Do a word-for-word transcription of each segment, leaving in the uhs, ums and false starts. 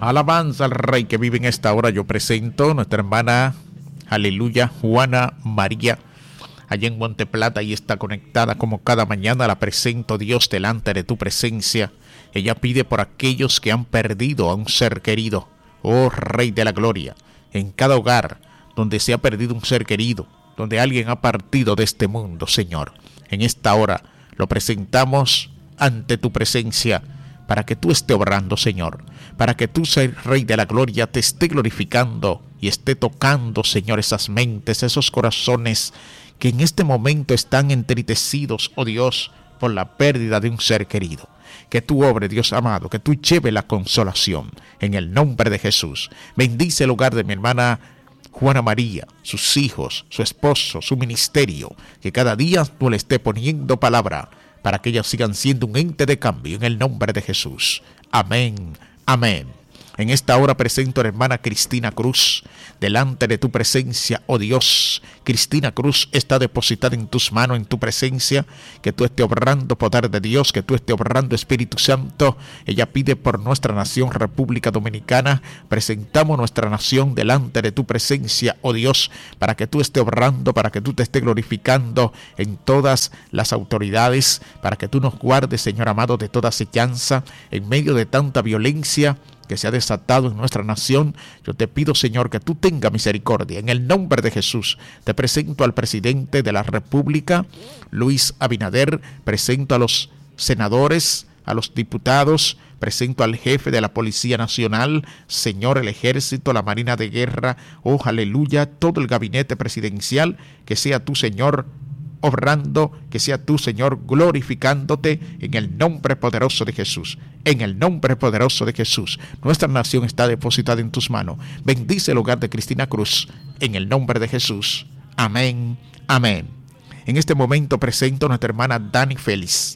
Alabanza al Rey que vive en esta hora. Yo presento a nuestra hermana, aleluya, Juana María, allá en Monteplata, y está conectada como cada mañana. La presento, Dios, delante de tu presencia. Ella pide por aquellos que han perdido a un ser querido, oh Rey de la Gloria, en cada hogar donde se ha perdido un ser querido, donde alguien ha partido de este mundo, Señor. En esta hora lo presentamos ante tu presencia, para que tú estés obrando, Señor, para que tú, Rey de la Gloria, te esté glorificando y esté tocando, Señor, esas mentes, esos corazones que en este momento están entristecidos, oh Dios, por la pérdida de un ser querido. Que tú obres, Dios amado, que tú lleves la consolación en el nombre de Jesús. Bendice el hogar de mi hermana Juana María, sus hijos, su esposo, su ministerio, que cada día tú le estés poniendo palabra, para que ellas sigan siendo un ente de cambio en el nombre de Jesús. Amén, amén. En esta hora presento a la hermana Cristina Cruz, delante de tu presencia, oh Dios. Cristina Cruz está depositada en tus manos, en tu presencia, que tú estés obrando poder de Dios, que tú estés obrando Espíritu Santo. Ella pide por nuestra nación, República Dominicana. Presentamos nuestra nación delante de tu presencia, oh Dios, para que tú estés obrando, para que tú te estés glorificando en todas las autoridades, para que tú nos guardes, Señor amado, de toda acechanza, en medio de tanta violencia que se ha desatado en nuestra nación. Yo te pido, Señor, que tú tengas misericordia. En el nombre de Jesús, te presento al presidente de la República, Luis Abinader, presento a los senadores, a los diputados, presento al jefe de la Policía Nacional, Señor, el Ejército, la Marina de Guerra, oh, aleluya, todo el gabinete presidencial, que sea tú, Señor, obrando, que sea tú, Señor, glorificándote en el nombre poderoso de Jesús. En el nombre poderoso de Jesús. Nuestra nación está depositada en tus manos. Bendice el hogar de Cristina Cruz, en el nombre de Jesús. Amén, amén. En este momento presento a nuestra hermana Dani Félix.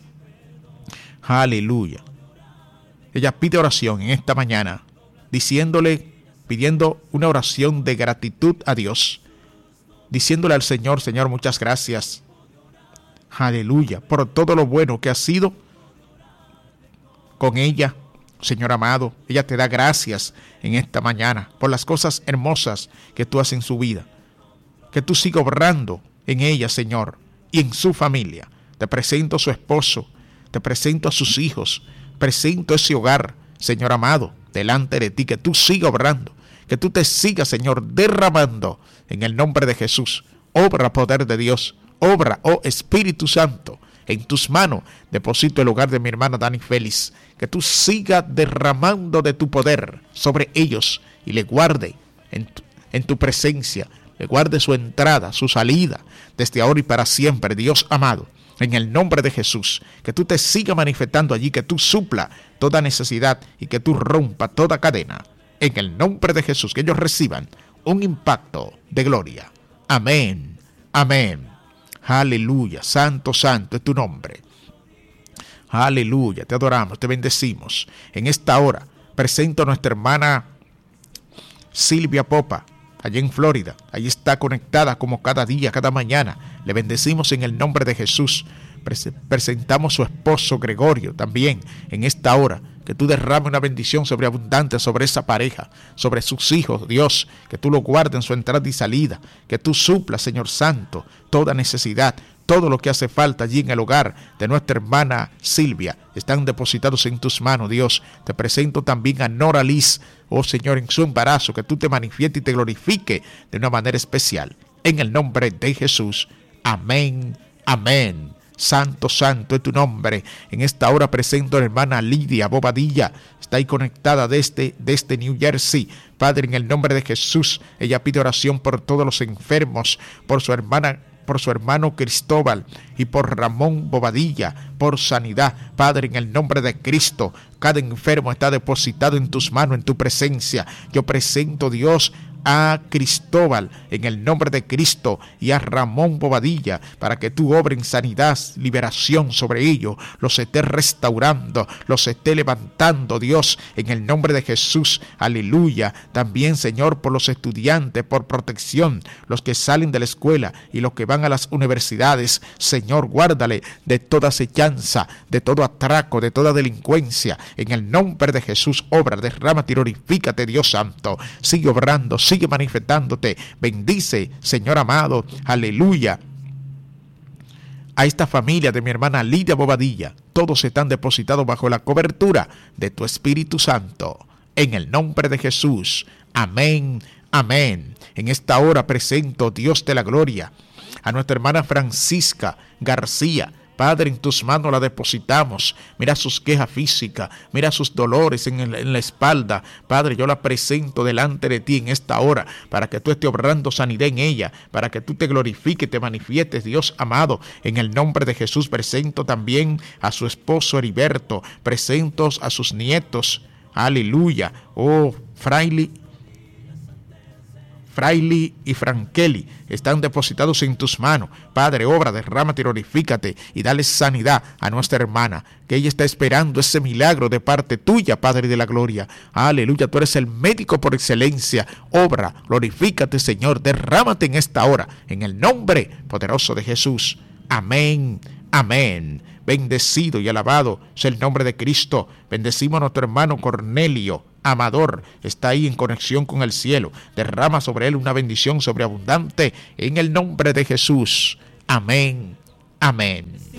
Aleluya. Ella pide oración en esta mañana, diciéndole, pidiendo una oración de gratitud a Dios, diciéndole al Señor: Señor, muchas gracias, aleluya, por todo lo bueno que ha sido con ella, Señor amado. Ella te da gracias en esta mañana por las cosas hermosas que tú haces en su vida, que tú sigas obrando en ella, Señor, y en su familia. Te presento a su esposo, te presento a sus hijos, presento ese hogar, Señor amado, delante de ti, que tú sigas obrando, que tú te sigas, Señor, derramando en el nombre de Jesús. Obra, poder de Dios, obra, oh Espíritu Santo, en tus manos deposito el hogar de mi hermana Dani Félix, que tú sigas derramando de tu poder sobre ellos y le guarde en tu, en tu presencia, le guarde su entrada, su salida, desde ahora y para siempre, Dios amado. En el nombre de Jesús, que tú te sigas manifestando allí, que tú supla toda necesidad y que tú rompa toda cadena. En el nombre de Jesús, que ellos reciban un impacto de gloria. Amén, amén. Aleluya, santo, santo es tu nombre. Aleluya, te adoramos, te bendecimos. En esta hora presento a nuestra hermana Silvia Popa, allá en Florida. Allí está conectada como cada día, cada mañana. Le bendecimos en el nombre de Jesús. Presentamos a su esposo Gregorio también en esta hora. Que tú derrames una bendición sobreabundante sobre esa pareja, sobre sus hijos, Dios. Que tú lo guardes en su entrada y salida. Que tú suplas, Señor Santo, toda necesidad, todo lo que hace falta allí en el hogar de nuestra hermana Silvia. Están depositados en tus manos, Dios. Te presento también a Nora Liz, oh Señor, en su embarazo. Que tú te manifiestes y te glorifique de una manera especial. En el nombre de Jesús. Amén, amén. Santo, santo es tu nombre. En esta hora presento a la hermana Lidia Bobadilla. Está ahí conectada desde, desde New Jersey. Padre, en el nombre de Jesús, ella pide oración por todos los enfermos, por su hermana, por su hermano Cristóbal y por Ramón Bobadilla, por sanidad. Padre, en el nombre de Cristo, cada enfermo está depositado en tus manos, en tu presencia. Yo presento, Dios, a Cristóbal en el nombre de Cristo y a Ramón Bobadilla para que tú obres en sanidad, liberación sobre ellos, los estés restaurando, los estés levantando, Dios, en el nombre de Jesús, aleluya. También, Señor, por los estudiantes, por protección, los que salen de la escuela y los que van a las universidades, Señor, guárdale de toda acechanza, de todo atraco, de toda delincuencia, en el nombre de Jesús, obra, derrámate y glorifícate, Dios santo, sigue obrando, sigue Sigue manifestándote. Bendice, Señor amado, aleluya, a esta familia de mi hermana Lidia Bobadilla. Todos están depositados bajo la cobertura de tu Espíritu Santo. En el nombre de Jesús. Amén, amén. En esta hora presento, Dios de la gloria, a nuestra hermana Francisca García. Padre, en tus manos la depositamos. Mira sus quejas físicas, mira sus dolores en, el, en la espalda. Padre, yo la presento delante de ti en esta hora, para que tú estés obrando sanidad en ella, para que tú te glorifiques, te manifiestes, Dios amado. En el nombre de Jesús presento también a su esposo Heriberto, presento a sus nietos. Aleluya. Oh, fraile. Fraile y Frankeli están depositados en tus manos. Padre, obra, derrámate, glorifícate y dale sanidad a nuestra hermana, que ella está esperando ese milagro de parte tuya, Padre de la gloria. Aleluya, tú eres el médico por excelencia. Obra, glorifícate, Señor, derrámate en esta hora, en el nombre poderoso de Jesús. Amén, amén. Bendecido y alabado sea el nombre de Cristo. Bendecimos a nuestro hermano Cornelio Amador, está ahí en conexión con el cielo. Derrama sobre él una bendición sobreabundante en el nombre de Jesús. Amén, amén.